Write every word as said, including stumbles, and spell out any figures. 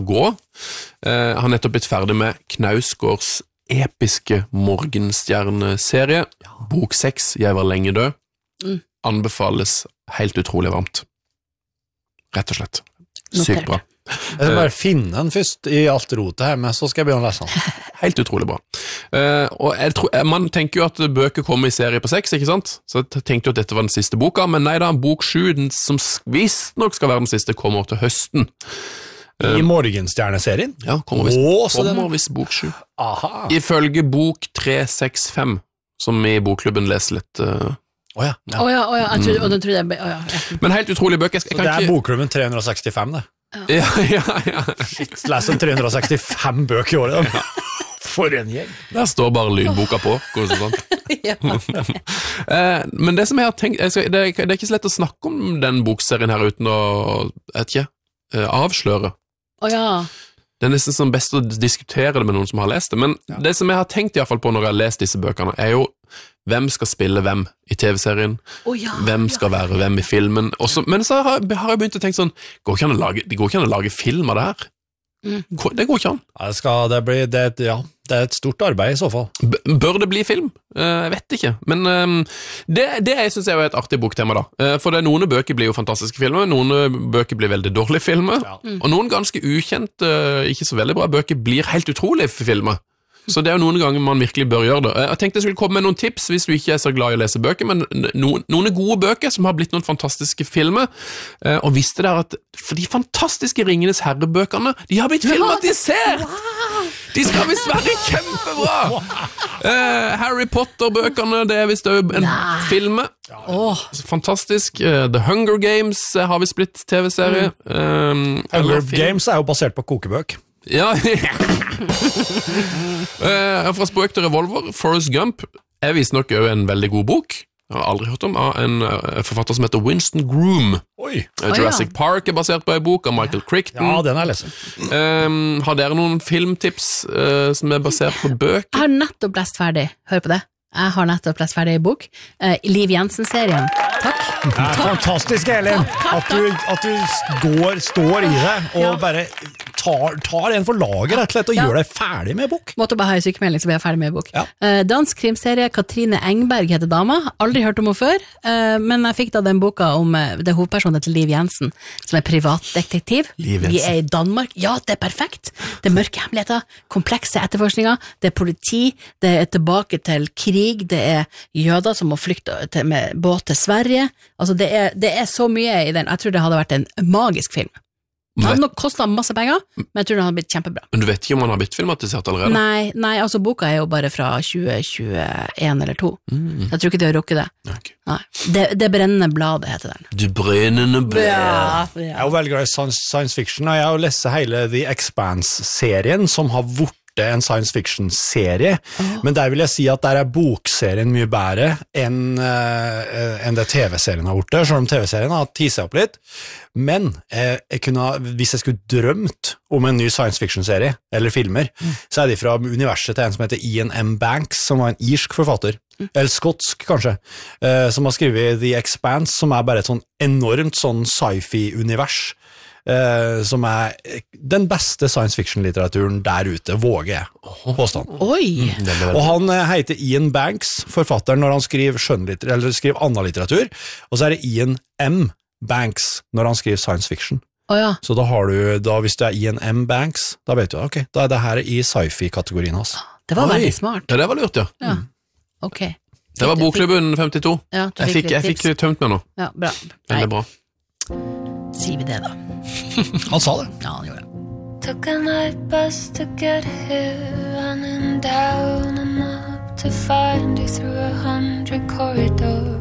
gå. Uh, han er nettopp blitt ferdig med Knausgårds episke Morgenstjerne-serie. Ja. Bok seks, Jeg var lenge død. Mm. Anbefales helt utrolig varmt. Rett og slett. Sykt bra. Jeg skal bare finne den først i alt rotet her, men så skal jeg begynne å lese den. Helt utrolig bra. Uh, og jeg tror, man tenker jo at bøker kommer i serie på seks, ikke sant? Så jeg tenkte jo at dette var den siste boka, men nei da, bok sju, den som visst nok skal være den siste, kommer til høsten. Uh, I Morgenstjerne-serien? Ja, kommer visst, Åh, kommer den... visst bok sju. Aha. Ifølge bok tre seks fem, som i bokklubben leser litt... Uh, Åja, oh ja. oh ja, oh ja. Jeg tror, og den tror jeg, oh ja, ja. Men helt utrolig bøker. Jeg, jeg så det er ikke... bokklubben tre sekstifem, det. Ja, ja, ja. Shit, les om tre sekstifem bøker i året, da. For en gjeng. Der står bare lydboka på. Sånn. Ja. eh, men det som jeg har tenkt, jeg skal, det, er, det er ikke så lett å snakke om den bokserien her uten å, jeg vet ikke, eh, avsløre. Å ja. Det er nesten sånn best å diskutere det med noen som har lest det, men ja. Det som jeg har tenkt i hvert fall på når jeg har lest disse bøkene, er jo hvem skal spille hvem i tv-serien, oh, ja, hvem skal ja, være hvem i filmen. Også, men så har, har jeg begynt å tenke sånn, går ikke an å lage, det går ikke an å lage film av det her. Mm. Det går ikke an. Ja, det, skal, det, blir, det, ja, det er et stort arbeid i så fall. B- bør det bli film? Uh, jeg vet ikke. Men um, det, det jeg synes jeg er et artig boktema da. Uh, for det, noen bøker blir jo fantastiske filmer, noen bøker blir veldig dårlige filmer, ja. mm. og noen ganske ukjente, uh, ikke så veldig bra bøker blir helt utrolige filmer. Så det er jo noen ganger man virkelig bør gjøre det. Jeg tenkte jeg skulle komme med noen tips hvis du ikke er så glad i å lese bøker, men noen, noen gode bøker som har blitt noen fantastiske filmer, og visste dere at for de fantastiske Ringenes herrebøkene, de har blitt filmatisert! De skal visst være kjempebra! Uh, Harry Potter-bøkene, det er visst jo en Nei. film. Oh. Fantastisk. Uh, The Hunger Games har visst blitt tv-serie. Mm. Um, Hunger Games er jo basert på kokebøk. Ja, uh, fra Spøk til Revolver, Forrest Gump er visst nok jo en veldig god bok. Jeg har aldri hørt om av en uh, forfatter som heter Winston Groom. Oi. Uh, Jurassic oh, ja. Park er basert på en bok av Michael Crichton. Ja, den er jeg lest. Um, har dere noen filmtips uh, som er basert på bøker? Jeg har nettopp lest ferdig, hør på det. Jeg har nettopp lest ferdig i bok. Uh, Liv Jensen-serien. Takk. Ja, fantastisk, Elin. At du, at du går, står i det, og ja. bare tar, tar en for laget, rett og slett, og ja. gjør deg ferdig med bok. Måtte bare ha en sykemelding, så blir jeg ferdig med bok. Ja. Uh, dansk krimserie, Katrine Engberg heter dama. Aldri hørt om henne før, uh, men jeg fikk da den boka om uh, det hovedpersonen til Liv Jensen, som er privatdetektiv. Liv Jensen. Vi er i Danmark. Ja, det er perfekt. Det er mørke hemmeligheter, komplekse etterforskninger, det er politi, det er tilbake til krig, det er jøder som må flykte til, med båt til Sverige. Altså det er, det er så mye i den. Jeg tror det hadde vært en magisk film. Det hadde nok kostet masse penger, men jeg tror det hadde blitt kjempebra. Men du vet ikke om han har blitt filmatisert allerede? Nei, nei, altså boka er jo bare fra tjue tjueen eller to. Mm. Jeg tror ikke de har rukket det. Okay. Nei. Det, det brennende bladet heter den. Du brennende blad. Ja, ja. Jeg er jo veldig glad i science, science fiction, og jeg har lest hele The Expanse-serien, som har vært en science fiction-serie, oh. men der vil jeg si at der er bokserien mye bedre enn, uh, enn det tv-serien har gjort det, selv om tv-serien har tisset opp litt. Men uh, jeg kunne, hvis jeg skulle drømt om en ny science fiction-serie, eller filmer, mm. så er de fra universet til en som heter Ian M. Banks, som var en irsk forfatter, mm. eller skotsk kanskje, uh, som har skrevet The Expanse, som er bare et sånn enormt sånn sci-fi-univers, Uh, som er den beste science fiction-litteraturen der ute, våger jeg påstand. Oi! Mm, og han uh, heter Ian Banks, forfatteren, når han skriver skjønnlitteratur, eller skriver annen litteratur, og så er det Ian M. Banks når han skriver science fiction. Oh, ja. Så da har du, da, hvis det er Ian M. Banks, da vet du, ok, da er det her i sci-fi-kategorien hans. Det var Oi. veldig smart. Ja, det var lurt, ja. Ja, ok. Det var Bokklubben femtito. Ja, jeg fikk, jeg fikk tømt meg nå. Ja, bra. Veldig bra. Sier vi det da? Han sa det. Ja, han gjorde det. Took a night bus to get here, running down and up to find you through a hundred corridors.